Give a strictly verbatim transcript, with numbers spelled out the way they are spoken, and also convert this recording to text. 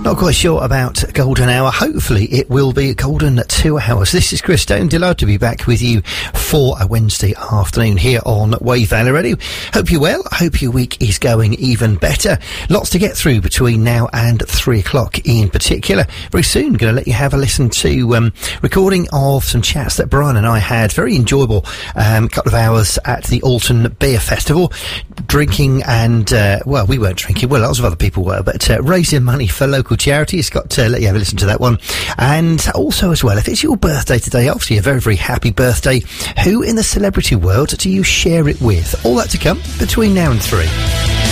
Not quite sure about golden hour. Hopefully it will be a golden two hours. This is Chris Stone. Delighted to be back with you for a Wednesday afternoon here on Wave Valley Radio. Hope you're well. Hope your week is going even better. Lots to get through between now and three o'clock in particular. Very soon going to let you have a listen to um, recording of some chats that Brian and I had. Very enjoyable um, couple of hours at the Alton Beer Festival. Drinking and, uh, well, we weren't drinking. Well, lots of other people were, but uh, raising money for local charities. Got to let you have a listen to that one. And also as well, if it's your birthday today, obviously a very, very happy birthday. Who in the celebrity world do you share it with? All that to come between now and three.